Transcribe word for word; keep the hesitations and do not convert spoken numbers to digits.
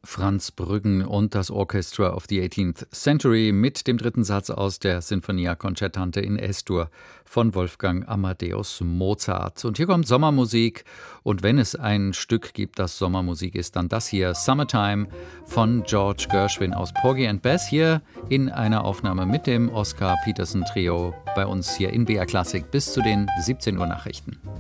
Franz Brüggen und das Orchestra of the eighteenth Century mit dem dritten Satz aus der Sinfonia Concertante in Es-Dur von Wolfgang Amadeus Mozart. Und hier kommt Sommermusik. Und wenn es ein Stück gibt, das Sommermusik ist, dann das hier, Summertime von George Gershwin aus Porgy and Bess, hier in einer Aufnahme mit dem Oscar Peterson Trio bei uns hier in B R Classic bis zu den siebzehn Uhr Nachrichten.